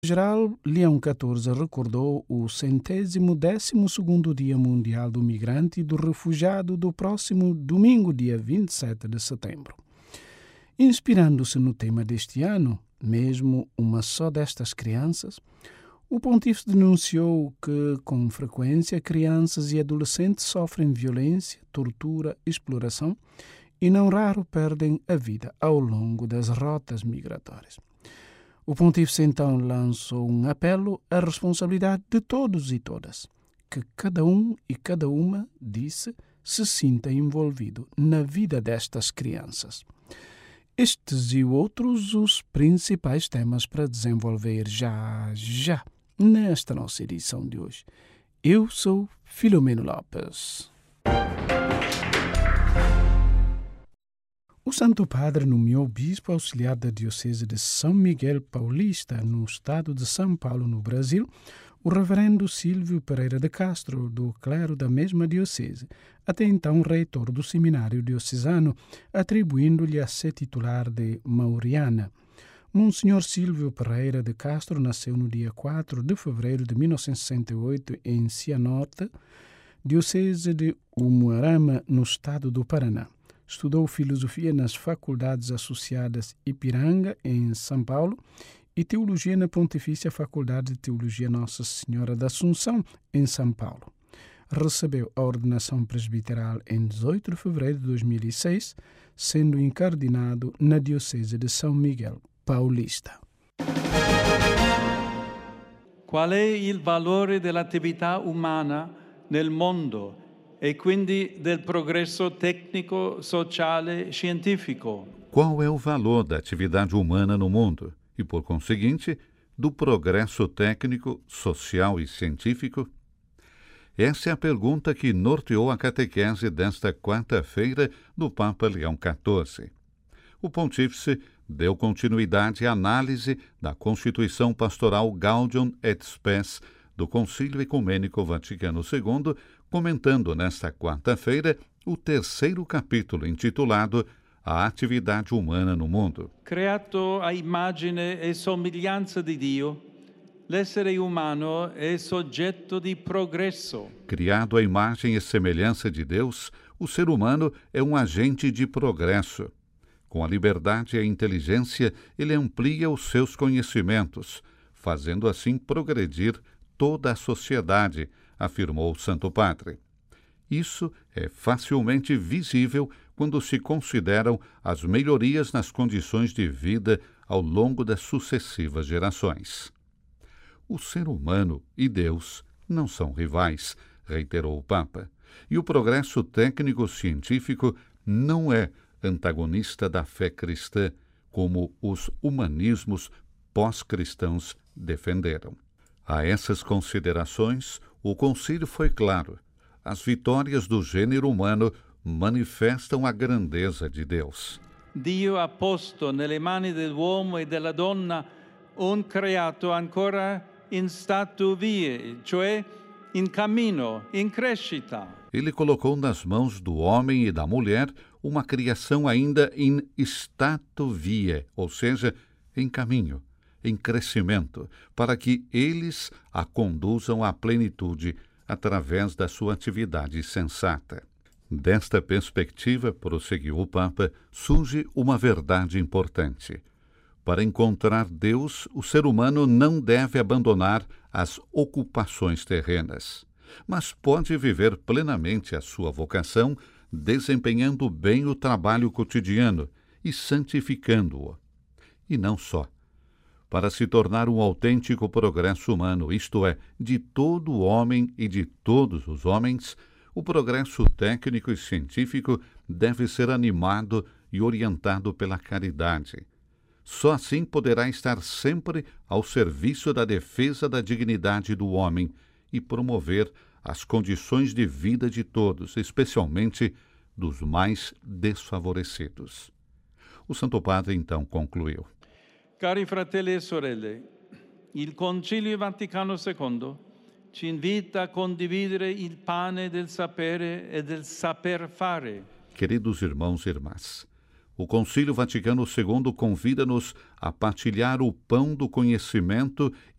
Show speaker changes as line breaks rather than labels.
Geral Leão XIV recordou o 112º Dia Mundial do Migrante e do Refugiado do próximo domingo, dia 27 de setembro. Inspirando-se no tema deste ano, mesmo uma só destas crianças, o pontífice denunciou que, com frequência, crianças e adolescentes sofrem violência, tortura, exploração e, não raro, perdem a vida ao longo das rotas migratórias. O pontífice então lançou um apelo à responsabilidade de todos e todas, que cada um e cada uma, disse, se sinta envolvido na vida destas crianças. Estes e outros os principais temas para desenvolver já nesta nossa edição de hoje. Eu sou Filomeno Lopes. O Santo Padre nomeou bispo auxiliar da Diocese de São Miguel Paulista, no estado de São Paulo, no Brasil, o reverendo Silvio Pereira de Castro, do clero da mesma diocese, até então reitor do seminário diocesano, atribuindo-lhe a ser titular de Mauriana. Monsenhor Silvio Pereira de Castro nasceu no dia 4 de fevereiro de 1968 em Cianorte, diocese de Umuarama, no estado do Paraná. Estudou filosofia nas faculdades associadas Ipiranga, em São Paulo, e teologia na Pontifícia Faculdade de Teologia Nossa Senhora da Assunção, em São Paulo. Recebeu a ordenação presbiteral em 18 de fevereiro de 2006, sendo incardinado na Diocese de São Miguel Paulista.
Qual è il valore dell'attività umana nel mondo e quindi del progresso tecnico, sociale, scientifico?
Qual é o valor da atividade humana no mundo e, por conseguinte, do progresso técnico, social e científico? Essa é a pergunta que norteou a catequese desta quarta-feira do Papa Leão XIV. O pontífice deu continuidade à análise da Constituição Pastoral Gaudium et Spes do Concílio Ecumênico Vaticano II, comentando nesta quarta-feira o terceiro capítulo intitulado A Atividade Humana no Mundo.
Creato a immagine e somiglianza di Dio, l'essere umano è soggetto di progresso.
Criado à imagem e semelhança de Deus, o ser humano é um agente de progresso. Com a liberdade e a inteligência, ele amplia os seus conhecimentos, fazendo assim progredir toda a sociedade, afirmou o Santo Padre. Isso é facilmente visível quando se consideram as melhorias nas condições de vida ao longo das sucessivas gerações. O ser humano e Deus não são rivais, reiterou o Papa, e o progresso técnico-científico não é antagonista da fé cristã, como os humanismos pós-cristãos defenderam. A essas considerações, o concílio foi claro. As vitórias do gênero humano manifestam a grandeza de Deus.
Dio ha posto nelle mani dell'uomo e della donna un creato ancora in stato vie, cioè in cammino, in crescita.
Ele colocou nas mãos do homem e da mulher uma criação ainda em stato vie, ou seja, em caminho, em crescimento, para que eles a conduzam à plenitude através da sua atividade sensata. Desta perspectiva, prosseguiu o Papa, surge uma verdade importante. Para encontrar Deus, o ser humano não deve abandonar as ocupações terrenas, mas pode viver plenamente a sua vocação, desempenhando bem o trabalho cotidiano e santificando-o. E não só. Para se tornar um autêntico progresso humano, isto é, de todo o homem e de todos os homens, o progresso técnico e científico deve ser animado e orientado pela caridade. Só assim poderá estar sempre ao serviço da defesa da dignidade do homem e promover as condições de vida de todos, especialmente dos mais desfavorecidos. O Santo Padre então concluiu.
Cari fratelli e sorelle, il Concilio Vaticano II ci invita a condividere il pane del sapere e del saper fare.
Queridos irmãos e irmãs, o Concílio Vaticano II convida-nos a partilhar o pão do conhecimento